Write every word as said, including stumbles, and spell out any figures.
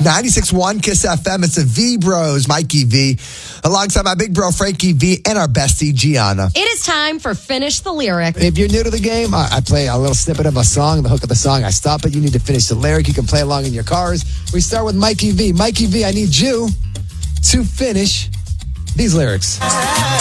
ninety-six point one Kiss F M. It's the V Bros, Mikey V, alongside my big bro, Frankie V, and our bestie, Gianna. It is time for Finish the Lyric. If you're new to the game, I play a little snippet of a song, the hook of the song. I stop it. You need to finish the lyric. You can play along in your cars. We start with Mikey V. Mikey V, I need you to finish these lyrics.